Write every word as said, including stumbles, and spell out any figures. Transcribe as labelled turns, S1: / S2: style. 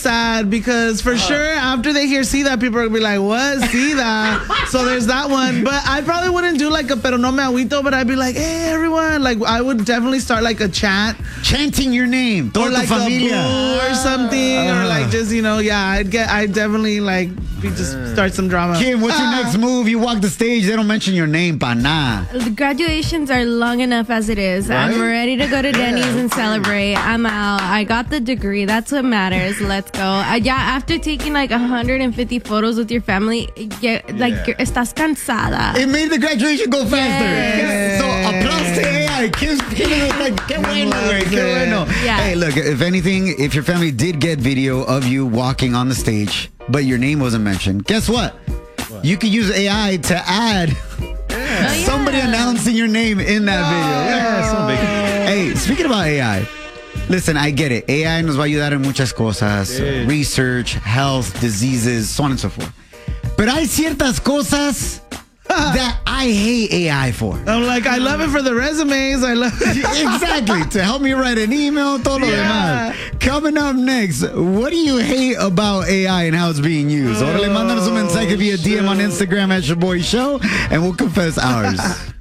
S1: sad because for sure after they hear see that, people are gonna be like, what? See that? So there's that one. But I probably wouldn't do like a pero no me agüito, but I'd be like, hey everyone. Like I would definitely start like a chant.
S2: Chanting your name.
S1: Or like a boo or something. Uh, or like just, you know, yeah, I'd get I'd definitely like be just start some drama.
S2: Kim, what's your
S1: uh,
S2: next move? You walk the stage, they don't mention your name, pa nah.
S3: The graduations are long enough as it is. Right? I'm ready to go to Denny's and celebrate. I'm out. I got the degree. That's what matters. Let's go. Uh, yeah, after taking like one hundred fifty photos with your family, get, like, yeah. estás cansada.
S2: It made the graduation go faster. Yes. So, applause to A I. Kim's like, qué bueno, güey. Qué bueno.
S3: Yeah.
S2: Hey, look, if anything, if your family did get video of you walking on the stage, but your name wasn't mentioned, guess what? What? You could use A I to add yeah. somebody oh, yeah. announcing your name in that oh, video. Yeah, so big. Hey, speaking about A I, listen, I get it. A I nos va a ayudar en muchas cosas. Dude. Research, health, diseases, so on and so forth. Pero hay ciertas cosas that I hate A I for.
S1: I'm like, I love it for the resumes. I love it.
S2: Exactly. To help me write an email, todo lo
S1: yeah.
S2: demás. Coming up next, what do you hate about A I and how it's being used? Órale, mándanos un mensaje via D M on Instagram at your boy show, and we'll confess ours.